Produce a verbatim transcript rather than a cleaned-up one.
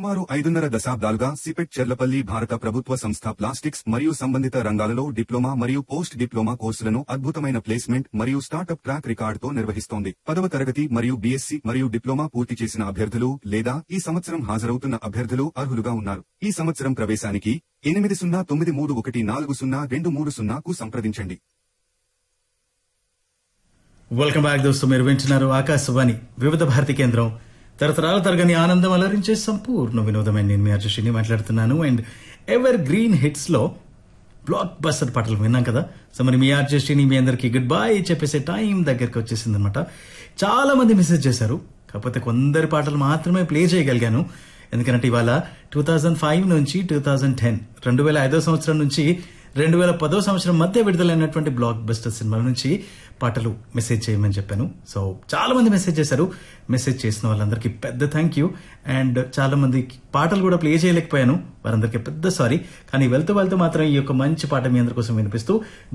సుమారు ఐదున్నర దశాబ్దాలుగా సిపెట్ చెర్లపల్లి భారత ప్రభుత్వ సంస్థ ప్లాస్టిక్స్ మరియు సంబంధిత రంగాలలో డిప్లొమా మరియు పోస్ట్ డిప్లొమా కోర్సులను అద్భుతమైన ప్లేస్మెంట్ మరియు స్టార్టప్ ట్రాక్ రికార్డుతో నిర్వహిస్తోంది. పదవ తరగతి మరియు బీఎస్సీ మరియు డిప్లొమా పూర్తి చేసిన అభ్యర్థులు లేదా ఈ సంవత్సరం హాజరవుతున్న అభ్యర్థులు అర్హులుగా ఉన్నారు. ఈ సంవత్సరం ప్రవేశానికి ఎనిమిది సున్నా తొమ్మిది మూడు ఒకటి నాలుగు సున్నా రెండు మూడు సున్నాకు సంప్రదించండి. వెల్కమ్ బ్యాక్ దోస్తు. మీరు వింటున్నారు ఆకాశవాణి వివిధ భారతి కేంద్రం. తరతరాల తరగని ఆనందం అలరించే సంపూర్ణ వినోదమైన నేను మీ అర్జుషిని మాట్లాడుతున్నాను. అండ్ ఎవర్ గ్రీన్ హిట్స్ లో బ్లాక్ బస్టర్ పాటలు విన్నాం కదా. సో మరి మీ అర్జుషిని మీ అందరికి గుడ్ బై చెప్పేసే టైం దగ్గరికి వచ్చేసింది అనమాట. చాలా మంది మెసేజ్ చేశారు, కాకపోతే కొందరి పాటలు మాత్రమే ప్లే చేయగలిగాను. ఎందుకంటే ఇవాళ టూ థౌజండ్ ఫైవ్ నుంచి టూ థౌజండ్ టెన్ రెండు వేల ఐదో సంవత్సరం నుంచి రెండు వేల పదో సంవత్సరం మధ్య విడుదలైనటువంటి బ్లాక్ బస్టర్ సినిమాల నుంచి పాటలు మెసేజ్ చేయమని చెప్పాను. సో చాలా మంది మెసేజ్ చేశారు. మెసేజ్ చేసిన వాళ్ళందరికీ పెద్ద థ్యాంక్ యూ. అండ్ చాలా మంది పాటలు కూడా ప్లే చేయలేకపోయాను, వారందరికీ పెద్ద సారీ. కానీ వెళ్తూ వెళ్తూ మాత్రం ఈ యొక్క మంచి పాట మీ అందరి కోసం వినిపిస్తూ